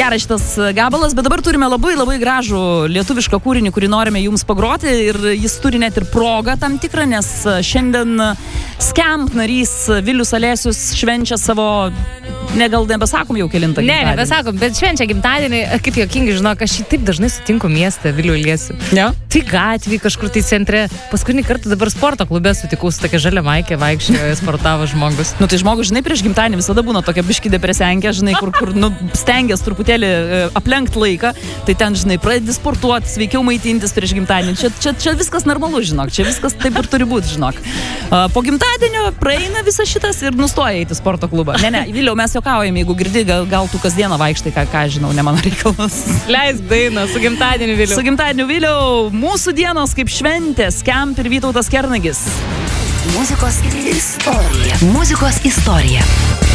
geras šitas gabalas, bet dabar turime labai labai gražų lietuvišką kūrinį, kurį norime jums pagroti ir jis turi net ir progą tam tikrą, nes šiandien Scamp narys Vilius Alesius švenčia savo, gal nebesakom jau kelintą gimtadienį. Ne, nebesakom, bet švenčia gimtadienį, kaip jokingai, žinok, aš jį taip dažnai sutinku mieste Vilių Alesių. Ne? Tai gatvį kažkur tai centre. Paskutinį kartą dabar sporto klube sutikau su tokia žalia maikė, vaikščiojo, sportavo žmogus. Nu tai žmogus, žinai, prieš gimtadienį visada būna tokia biški depresenkė, žinai, kur stengias truputėlį aplenkt laiką, tai ten, žinai, pradedi sportuoti, sveikiau maitintis prieš gimtadienį. Čia viskas normalu, žinok, čia viskas taip ir turi būti, žinok. Po gimtadienio praeina visas šitas ir nustoja eiti sporto klubą. Ne, Viliau, mes juokaujame, jeigu girdi, gal tu kasdieną vaikštai, ką žinau, ne mano reikalas. Leisk dainą, su gimtadieniu Viliau. Su gimtadieniu Viliau, mūsų dienos kaip šventės, Scamp ir Vytautas Kernagis. Muzikos istorija.